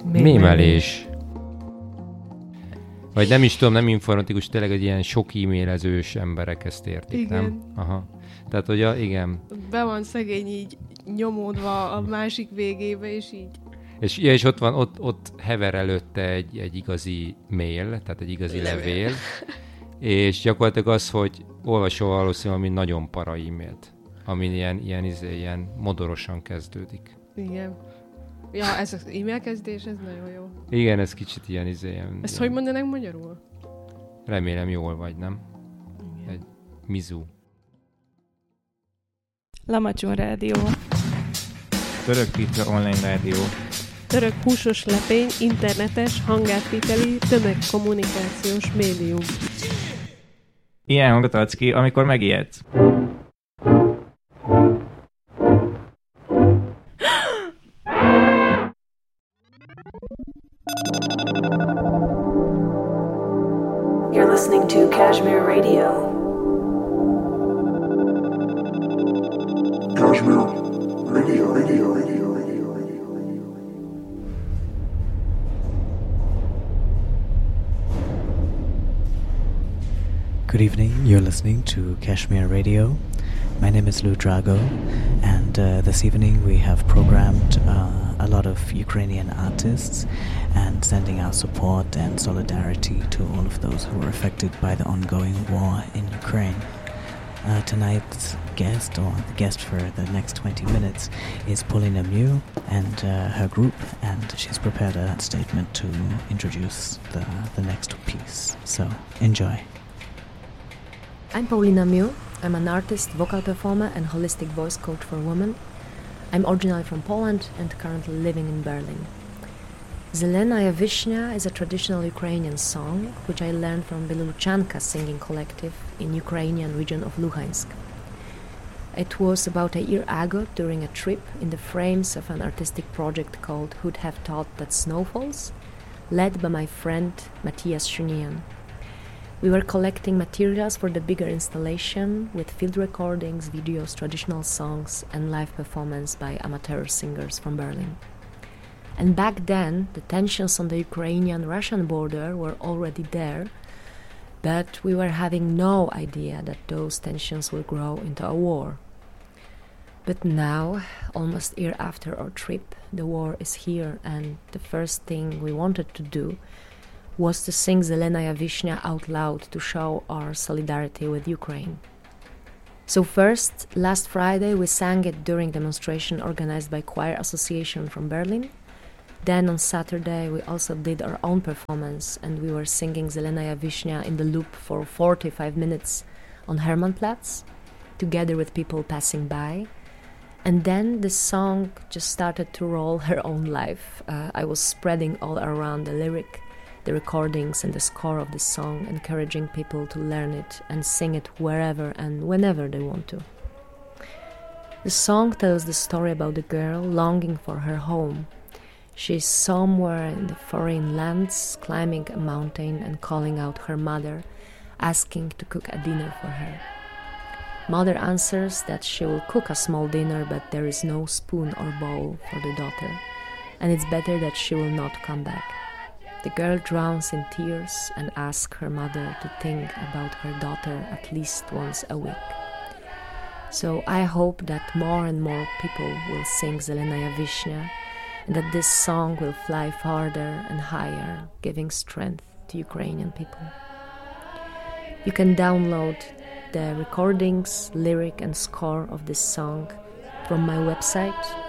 Mémelés. Vagy nem is tudom, nem informatikus, tényleg egy ilyen sok e-mailezős emberek ezt értik, igen. Nem? Aha. Tehát, hogy igen. Be van szegény így nyomódva a másik végébe, és így. És ott van, ott hever előtte egy igazi mail, tehát egy igazi levél, és gyakorlatilag az, hogy olvasol valószínűleg, ami nagyon para e-mailt, ami ilyen modorosan kezdődik. Igen. Ja, ez az e-mail kezdés, ez nagyon jó. Igen, ez kicsit ilyen Ezt ilyen, hogy mondanak magyarul? Remélem jól vagy, nem? Igen. Egy mizu. Lamacson Rádió. Török pizza online rádió. Török húsos lepény, internetes, hangátviteli, tömegkommunikációs médium. Ilyen hangot adsz ki, amikor megijedsz. You're listening to Kashmir Radio. Kashmir Radio. Good evening, you're listening to Kashmir Radio. My name is Lou Drago, and this evening we have programmed a lot of Ukrainian artists and sending our support and solidarity to all of those who are affected by the ongoing war in Ukraine. Tonight's guest, or the guest for the next 20 minutes, is Paulina Mew and her group, and she's prepared a statement to introduce the next piece. So, enjoy. I'm Paulina Mew. I'm an artist, vocal performer, and holistic voice coach for women. I'm originally from Poland and currently living in Berlin. Zelenaya Vishnya is a traditional Ukrainian song which I learned from Biluchanka singing collective in Ukrainian region of Luhansk. It was about a year ago during a trip in the frames of an artistic project called Who'd Have Thought That Snow Falls, led by my friend Matthias Schunian. We were collecting materials for the bigger installation with field recordings, videos, traditional songs, and live performance by amateur singers from Berlin. And back then, the tensions on the Ukrainian-Russian border were already there, but we were having no idea that those tensions will grow into a war. But now, almost a year after our trip, the war is here, and the first thing we wanted to do was to sing Zelenaya Vishnya out loud to show our solidarity with Ukraine. So first, last Friday, we sang it during demonstration organized by Choir Association from Berlin. Then on Saturday, we also did our own performance, and we were singing Zelenaya Vishnya in the loop for 45 minutes on Hermannplatz, together with people passing by. And then the song just started to roll her own life. I was spreading all around the lyric, the recordings and the score of this song, encouraging people to learn it and sing it wherever and whenever they want to. The song tells the story about the girl longing for her home. She's somewhere in the foreign lands, climbing a mountain and calling out her mother, asking to cook a dinner for her. Mother answers that she will cook a small dinner, but there is no spoon or bowl for the daughter, and it's better that she will not come back. The girl drowns in tears and asks her mother to think about her daughter at least once a week. So I hope that more and more people will sing Zelenaya Vishnya, and that this song will fly farther and higher, giving strength to Ukrainian people. You can download the recordings, lyric and score of this song from my website